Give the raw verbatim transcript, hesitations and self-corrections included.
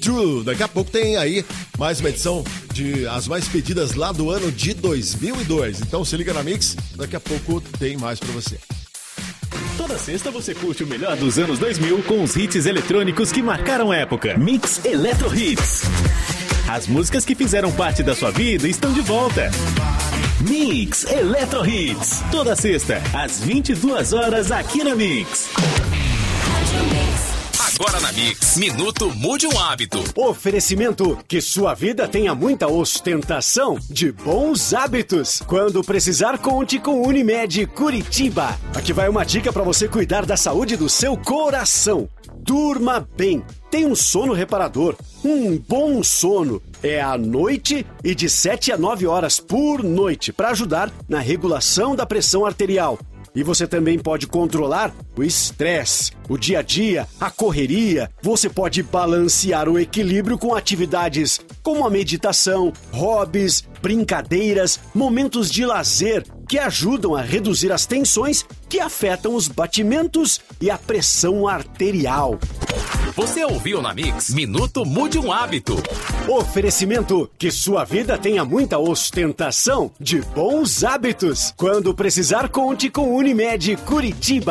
You. Daqui a pouco tem aí mais uma edição de as mais pedidas lá do ano de dois mil e dois. Então se liga na Mix, daqui a pouco tem mais pra você. Toda sexta você curte o melhor dos anos dois mil com os hits eletrônicos que marcaram época. Mix Eletro Hits. As músicas que fizeram parte da sua vida estão de volta. Mix Eletro Hits. Toda sexta, às vinte e duas horas, aqui na Mix. Agora na Mix, Minuto Mude um Hábito. Oferecimento: que sua vida tenha muita ostentação de bons hábitos. Quando precisar, conte com Unimed Curitiba. Aqui vai uma dica para você cuidar da saúde do seu coração. Durma bem. Tem um sono reparador. Um bom sono é à noite e de sete a nove horas por noite para ajudar na regulação da pressão arterial. E você também pode controlar o estresse, o dia a dia, a correria. Você pode balancear o equilíbrio com atividades como a meditação, hobbies, brincadeiras, momentos de lazer que ajudam a reduzir as tensões que afetam os batimentos e a pressão arterial. Você ouviu na Mix Minuto Mude um Hábito. Oferecimento: que sua vida tenha muita ostentação de bons hábitos. Quando precisar, conte com Unimed Curitiba.